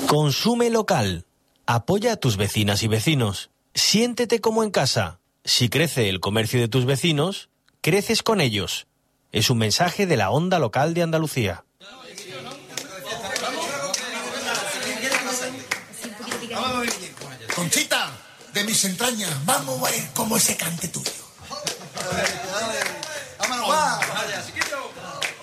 Consume local. Apoya a tus vecinas y vecinos. Siéntete como en casa. Si crece el comercio de tus vecinos, creces con ellos. Es un mensaje de la Onda Local de Andalucía. Conchita, de mis entrañas, vamos a ver cómo ese cante tuyo. Vámonos, va.